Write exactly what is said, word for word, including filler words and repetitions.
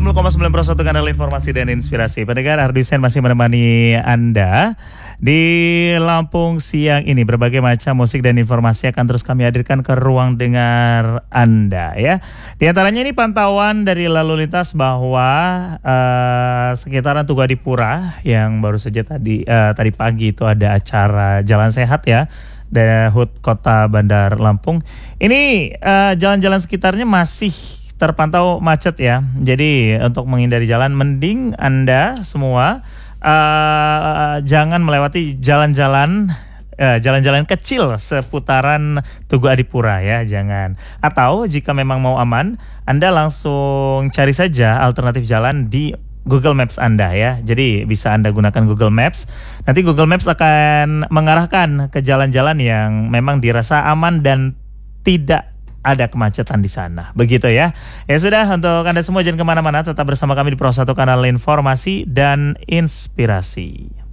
puluh koma sembilan Pro satu Kanal Informasi dan Inspirasi. Pendengar, Ardi Hussein masih menemani Anda di Lampung siang ini. Berbagai macam musik dan informasi akan terus kami hadirkan ke ruang dengar Anda ya. Di antaranya ini pantauan dari lalu lintas bahwa uh, sekitaran Tugu Adipura yang baru saja tadi uh, tadi pagi itu ada acara Jalan Sehat ya. Dari H U T Kota Bandar Lampung. Ini uh, jalan-jalan sekitarnya masih terpantau macet ya. Jadi untuk menghindari jalan, mending Anda semua uh, jangan melewati jalan-jalan uh, jalan-jalan kecil seputaran Tugu Adipura ya, jangan. Atau jika memang mau aman, Anda langsung cari saja alternatif jalan di Google Maps Anda ya. Jadi bisa Anda gunakan Google Maps. Nanti Google Maps akan mengarahkan ke jalan-jalan yang memang dirasa aman dan tidak ada kemacetan di sana. Begitu ya. Ya sudah, untuk Anda semua jangan kemana-mana, tetap bersama kami di Pro satu Kanal Informasi dan Inspirasi.